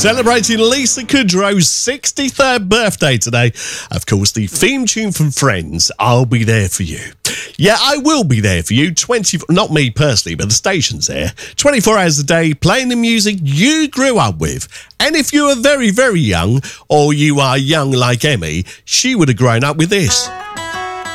Celebrating Lisa Kudrow's 63rd birthday today. Of course, the theme tune from Friends, I'll Be There For You. Yeah, I will be there for you, not me personally, but the station's there, 24 hours a day, playing the music you grew up with. And if you are very, very young, or you are young like Emmy, she would have grown up with this.